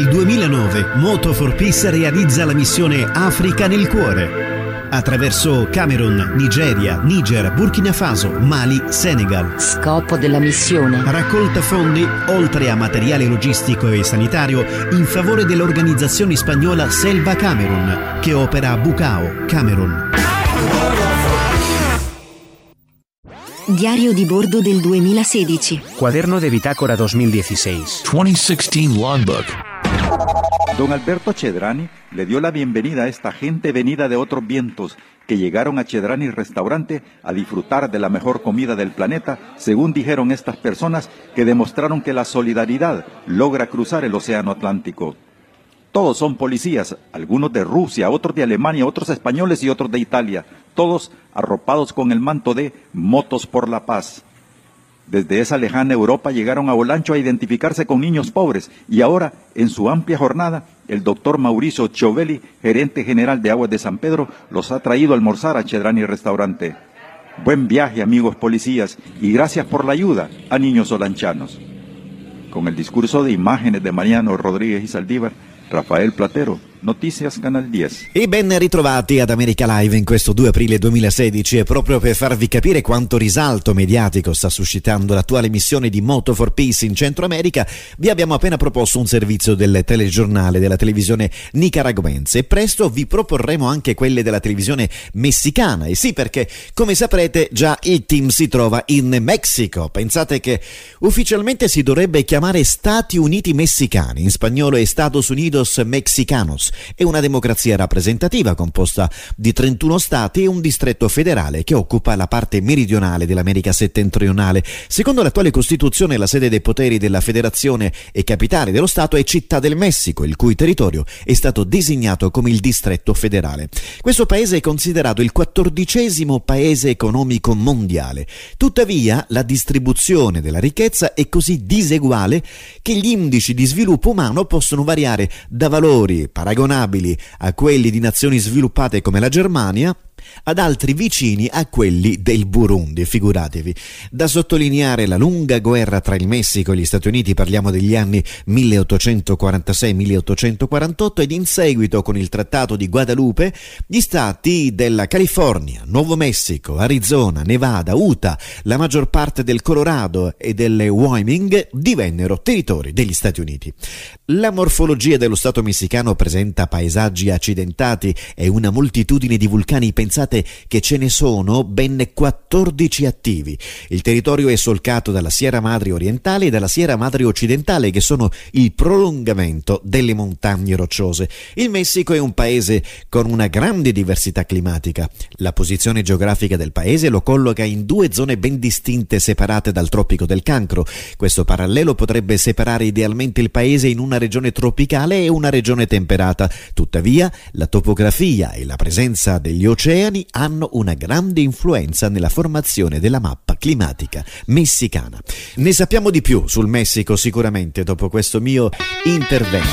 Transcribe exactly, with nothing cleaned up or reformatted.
duemilanove Moto for Peace realizza la missione Africa nel cuore. Attraverso Camerun, Nigeria, Niger, Burkina Faso, Mali, Senegal. Scopo della missione: raccolta fondi, oltre a materiale logistico e sanitario, in favore dell'organizzazione spagnola Selva Camerun, che opera a Bucao, Camerun. Diario di bordo del duemilasedici. Cuaderno de bitácora dos mil dieciséis. duemilasedici Logbook. Don Alberto Chedrani le dio la bienvenida a esta gente venida de otros vientos que llegaron a Chedrani Restaurante a disfrutar de la mejor comida del planeta, según dijeron estas personas que demostraron que la solidaridad logra cruzar el océano Atlántico. Todos son policías, algunos de Rusia, otros de Alemania, otros españoles y otros de Italia, todos arropados con el manto de Motos por la Paz. Desde esa lejana Europa llegaron a Olancho a identificarse con niños pobres y ahora, en su amplia jornada, el doctor Mauricio Ciovelli, gerente general de Aguas de San Pedro, los ha traído a almorzar a Chedrani Restaurante. Buen viaje, amigos policías, y gracias por la ayuda a niños olanchanos. Con el discurso de imágenes de Mariano Rodríguez y Saldívar, Rafael Platero, Noticias Canal dieci. E ben ritrovati ad America Live in questo due aprile duemilasedici, e proprio per farvi capire quanto risalto mediatico sta suscitando l'attuale missione di Moto for Peace in Centro America, vi abbiamo appena proposto un servizio del telegiornale della televisione nicaraguense e presto vi proporremo anche quelle della televisione messicana. E sì, perché come saprete già il team si trova in Messico. Pensate che ufficialmente si dovrebbe chiamare Stati Uniti Messicani, in spagnolo è Estados Unidos Mexicanos. È una democrazia rappresentativa composta di trentuno stati e un distretto federale che occupa la parte meridionale dell'America settentrionale. Secondo l'attuale Costituzione, la sede dei poteri della federazione e capitale dello Stato è Città del Messico, il cui territorio è stato designato come il distretto federale. Questo paese è considerato il quattordicesimo paese economico mondiale. Tuttavia, la distribuzione della ricchezza è così diseguale che gli indici di sviluppo umano possono variare da valori paragonabili a quelli di nazioni sviluppate come la Germania ad altri vicini a quelli del Burundi, figuratevi. Da sottolineare la lunga guerra tra il Messico e gli Stati Uniti, parliamo degli anni milleottocentoquarantasei milleottocentoquarantotto, ed in seguito con il Trattato di Guadalupe gli stati della California, Nuovo Messico, Arizona, Nevada, Utah, la maggior parte del Colorado e del Wyoming divennero territori degli Stati Uniti. La morfologia dello Stato messicano presenta paesaggi accidentati e una moltitudine di vulcani. Pensate che ce ne sono ben quattordici attivi. Il territorio è solcato dalla Sierra Madre orientale e dalla Sierra Madre occidentale, che sono il prolungamento delle montagne rocciose. Il Messico è un paese con una grande diversità climatica. La posizione geografica del paese lo colloca in due zone ben distinte, separate dal Tropico del Cancro. Questo parallelo potrebbe separare idealmente il paese in una regione tropicale e una regione temperata. Tuttavia, la topografia e la presenza degli oceani hanno una grande influenza nella formazione della mappa climatica messicana. Ne sappiamo di più sul Messico sicuramente dopo questo mio intervento.